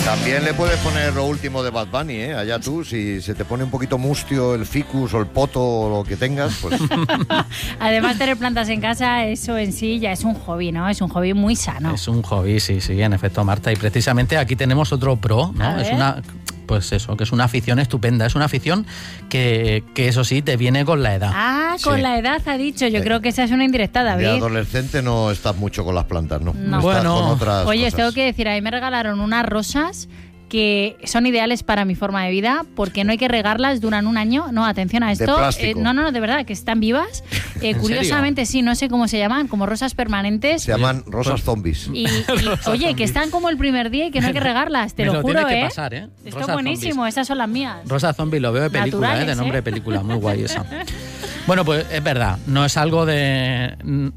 También le puedes poner lo último de Bad Bunny, allá tú, si se te pone un poquito mustio el ficus o el poto o lo que tengas, pues... Además, tener plantas en casa, eso en sí ya es un hobby, ¿no? Es un hobby muy sano. Es un hobby, sí, en efecto, Marta. Y precisamente aquí tenemos otro pro, ¿no? Es una... Pues eso, que es una afición estupenda. Es una afición que eso sí, te viene con la edad. Ah, con la edad ha dicho. Yo creo que esa es una indirecta, David. De adolescente no estás mucho con las plantas, ¿no? No. Bueno, estás con otras Oye, cosas. tengo que decir, a mí me regalaron unas rosas que son ideales para mi forma de vida porque no hay que regarlas, duran un año. No, atención a esto. De plástico. No, de verdad, que están vivas. Curiosamente, sí, no sé cómo se llaman, como rosas permanentes. Se llaman rosas zombies. Y oye, que están como el primer día y que no hay que regarlas, te Me lo juro, tienes que pasar, Esto es Rosa buenísimo, Zombies. esas son las mías. Rosa Zombie, lo veo de película, Naturales, de nombre de ¿eh? película, muy guay esa. Bueno, pues es verdad, no es algo de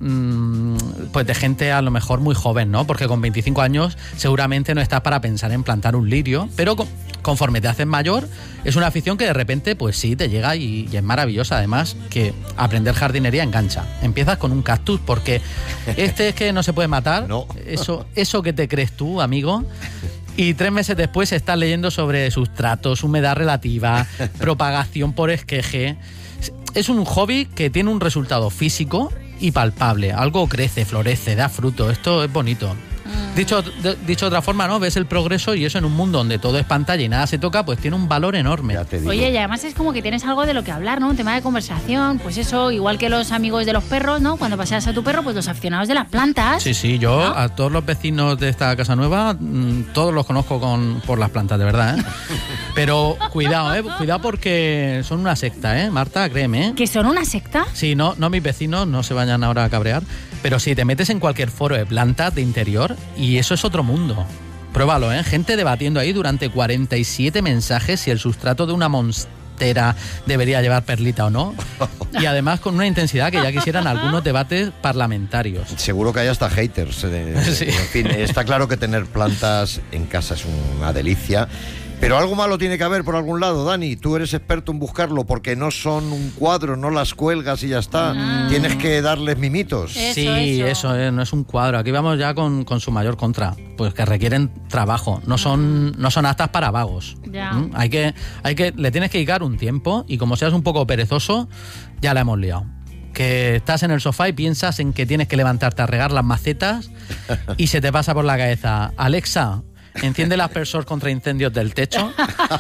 pues de gente a lo mejor muy joven, ¿no? Porque con 25 años seguramente no estás para pensar en plantar un lirio, pero conforme te haces mayor, es una afición que de repente, pues sí, te llega y es maravillosa. Además, que aprender jardinería engancha. Empiezas con un cactus porque es que no se puede matar. No. Eso que te crees tú, amigo. Y 3 meses después estás leyendo sobre sustratos, humedad relativa, propagación por esqueje. Es un hobby que tiene un resultado físico y palpable. Algo crece, florece, da fruto. Esto es bonito. Dicho de otra forma, ¿no? Ves el progreso y eso en un mundo donde todo es pantalla y nada se toca, pues tiene un valor enorme. Ya te digo. Oye, y además es como que tienes algo de lo que hablar, ¿no? Un tema de conversación, pues eso, igual que los amigos de los perros, ¿no? Cuando paseas a tu perro, pues los aficionados de las plantas. Sí, yo ¿no? a todos los vecinos de esta casa nueva, todos los conozco por las plantas, de verdad, ¿eh? Pero cuidado, cuidado porque son una secta, Marta, créeme. ¿Que son una secta? Sí, no mis vecinos, no se vayan ahora a cabrear, pero sí, te metes en cualquier foro de plantas de interior y eso es otro mundo. Pruébalo, gente debatiendo ahí durante 47 mensajes si el sustrato de una monstera debería llevar perlita o no. Y además con una intensidad que ya quisieran algunos debates parlamentarios. Seguro que hay hasta haters. Sí. En fin, está claro que tener plantas en casa es una delicia. Pero algo malo tiene que haber por algún lado, Dani. Tú eres experto en buscarlo porque no son un cuadro, no las cuelgas y ya está. Tienes que darles mimitos. Eso. No es un cuadro. Aquí vamos ya con su mayor contra. Pues que requieren trabajo. No son aptas para vagos. Ya. Le tienes que dedicar un tiempo y como seas un poco perezoso, ya la hemos liado. Que estás en el sofá y piensas en que tienes que levantarte a regar las macetas y se te pasa por la cabeza: Alexa, enciende el aspersor contra incendios del techo.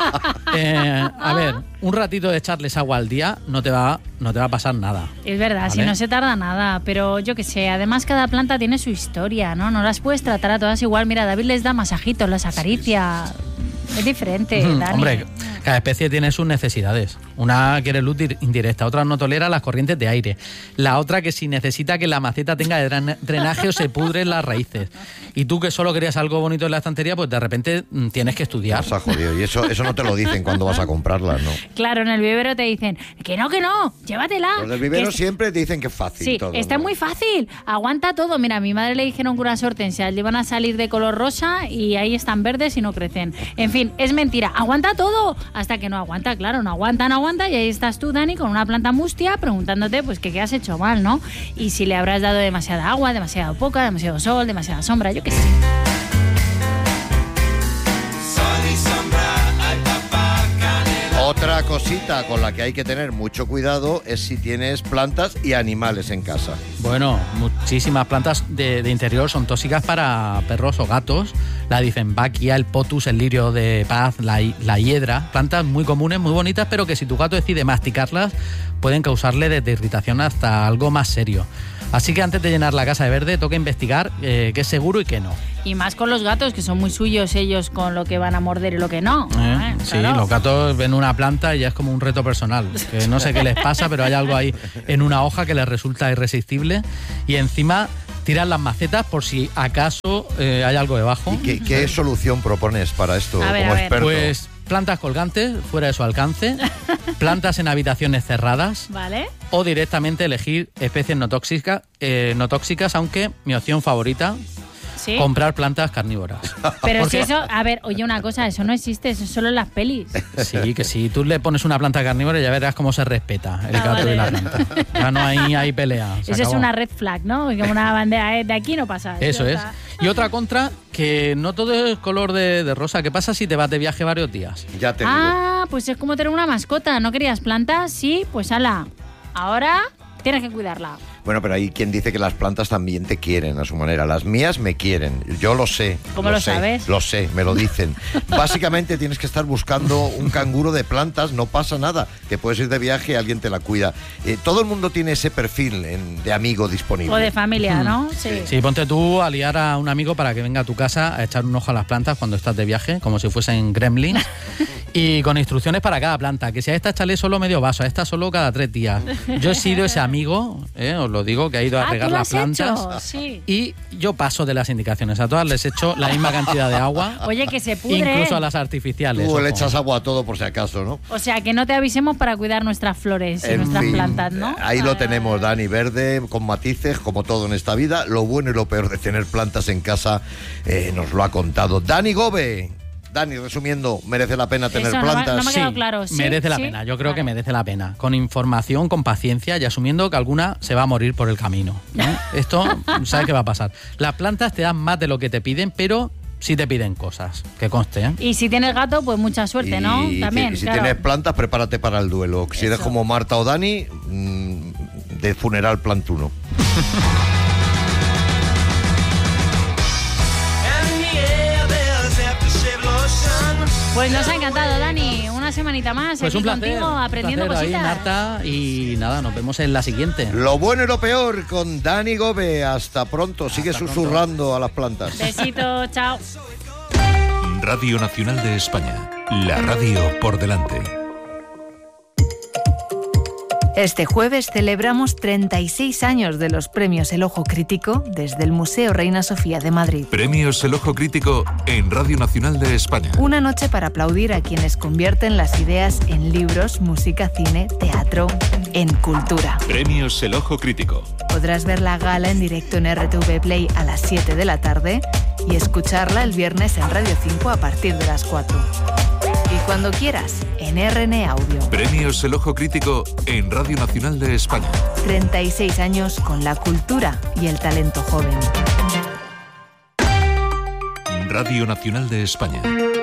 A ver, un ratito de echarles agua al día no te va a pasar nada. Es verdad, ¿Vale? si no se tarda nada, pero yo qué sé, además cada planta tiene su historia, ¿no? No las puedes tratar a todas igual. Mira, David les da masajitos, las acaricia. Es diferente, Dani. Hombre, cada especie tiene sus necesidades. Una quiere luz indirecta, otra no tolera las corrientes de aire. La otra que si necesita que la maceta tenga drenaje o se pudren las raíces. Y tú que solo querías algo bonito en la estantería, pues de repente tienes que estudiar. Nos ha jodido. Y eso no te lo dicen cuando vas a comprarlas, ¿no? Claro, en el vivero te dicen que no, llévatela. Los del vivero Que siempre te dicen que es fácil. Sí, todo, está ¿no? muy fácil, aguanta todo. Mira, a mi madre le dijeron que unas hortensias le iban a salir de color rosa y ahí están verdes y no crecen. En fin, es mentira, aguanta todo, hasta que no aguanta, claro, no aguanta, y ahí estás tú, Dani, con una planta mustia preguntándote pues que qué has hecho mal, ¿no? Y si le habrás dado demasiada agua, demasiado poca, demasiado sol, demasiada sombra, yo qué sé. Otra cosita con la que hay que tener mucho cuidado es si tienes plantas y animales en casa. Bueno, muchísimas plantas de interior son tóxicas para perros o gatos. La Dieffenbachia, el potus, el lirio de paz, la hiedra. Plantas muy comunes, muy bonitas, pero que si tu gato decide masticarlas, pueden causarle desde irritación hasta algo más serio. Así que antes de llenar la casa de verde, toca investigar qué es seguro y qué no. Y más con los gatos, que son muy suyos ellos con lo que van a morder y lo que no. Sí, Claro. los gatos ven una planta y ya es como un reto personal. Que no sé qué les pasa, pero hay algo ahí en una hoja que les resulta irresistible. Y encima tiran las macetas por si acaso hay algo debajo. ¿Y qué solución propones para esto A ver, como a ver. experto? Pues plantas colgantes fuera de su alcance, plantas en habitaciones cerradas ¿Vale? o directamente elegir especies no tóxicas, aunque mi opción favorita ¿Sí? comprar plantas carnívoras. Pero Porque- si eso, a ver, oye una cosa, eso no existe, eso es solo en las pelis. Sí, que si tú le pones una planta carnívora ya verás cómo se respeta el gato vale. y la planta. Ya no hay pelea. se Eso es acabó. una red flag, ¿no? Como una bandera, de aquí no pasa. Eso Ya es. está. Y otra contra, que no todo es color de rosa. ¿Qué pasa si te vas de viaje varios días? Ya te digo. Ah, pues es como tener una mascota. ¿No querías plantas? Sí, pues ala. Ahora tienes que cuidarla. Bueno, pero hay quien dice que las plantas también te quieren a su manera. Las mías me quieren. Yo lo sé. ¿Cómo lo sé, sabes? Lo sé, me lo dicen. Básicamente tienes que estar buscando un canguro de plantas, no pasa nada. Que puedes ir de viaje y alguien te la cuida. Todo el mundo tiene ese perfil de amigo disponible. O de familia, ¿no? Sí. Sí, ponte tú a liar a un amigo para que venga a tu casa a echar un ojo a las plantas cuando estás de viaje, como si fuesen gremlins. Y con instrucciones para cada planta, que si a esta échale solo medio vaso, a esta solo cada 3 días. Yo he sido ese amigo, os lo digo, que ha ido a regar ¿tú lo las has hecho? plantas. Sí. Y yo paso de las indicaciones. A todas les echo la misma cantidad de agua, Oye, que se pudre. incluso a las artificiales. Tú le ojo. echas agua a todo por si acaso, ¿no? O sea, que no te avisemos para cuidar nuestras flores y En nuestras fin, plantas, ¿no? Ahí lo tenemos, Dani, verde, con matices, como todo en esta vida. Lo bueno y lo peor de tener plantas en casa nos lo ha contado Dani Gobe. Dani, resumiendo, ¿merece la pena tener Eso no me- plantas? no me ha quedado Sí, claro. ¿Sí? merece la ¿Sí? pena. Yo creo que Vale. merece la pena. Con información, con paciencia y asumiendo que alguna se va a morir por el camino, ¿no? Esto, ¿sabes qué va a pasar? Las plantas te dan más de lo que te piden, pero sí te piden cosas, que conste, ¿eh? Y si tienes gato, pues mucha suerte, ¿no? Y También, si claro. tienes plantas, prepárate para el duelo. Si eres Eso. como Marta o Dani, de funeral plantuno. Pues nos ha encantado, Dani. Una semanita más Pues aquí un placer. contigo, aprendiendo un placer ahí, cositas. Marta, y nada, nos vemos en la siguiente. Lo bueno y lo peor con Dani Gobe. Hasta pronto. Sigue susurrando a las plantas. Besito, chao. Radio Nacional de España. La radio por delante. Este jueves celebramos 36 años de los premios El Ojo Crítico desde el Museo Reina Sofía de Madrid. Premios El Ojo Crítico en Radio Nacional de España. Una noche para aplaudir a quienes convierten las ideas en libros, música, cine, teatro, en cultura. Premios El Ojo Crítico. Podrás ver la gala en directo en RTV Play a las 7 de la tarde y escucharla el viernes en Radio 5 a partir de las 4. Y cuando quieras, en RN Audio. Premios El Ojo Crítico en Radio Nacional de España. 36 años con la cultura y el talento joven. Radio Nacional de España.